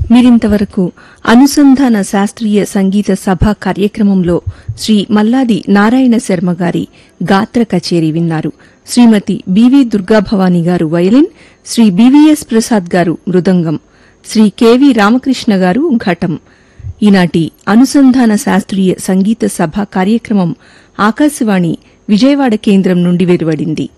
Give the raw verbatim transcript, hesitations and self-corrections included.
మీరింతవరకు అనుసంధాన శాస్త్రీయ సంగీత సభ కార్యక్రమంలో శ్రీ మల్లాది నారాయణ శర్మ గారి గాత్ర కచేరీ విన్నారు. శ్రీమతి బివి దుర్గాభవాని గారు వయలిన్, శ్రీ బివిఎస్ ప్రసాద్ గారు మృదంగం, శ్రీ కెవి రామకృష్ణ గారు ఘటం. ఈనాటి అనుసంధాన శాస్త్రీయ సంగీత సభ కార్యక్రమం ఆకాశవాణి విజయవాడ కేంద్రం నుండి వెలువడింది.